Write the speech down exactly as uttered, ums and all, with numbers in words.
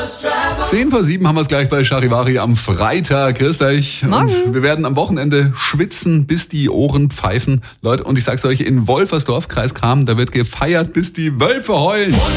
Zehn vor sieben haben wir es gleich bei Charivari am Freitag. Grüß euch. Morgen. Und wir werden am Wochenende schwitzen, bis die Ohren pfeifen. Leute, und ich sag's euch, in Wolfersdorf, Kreis Cham, da wird gefeiert, bis die Wölfe heulen.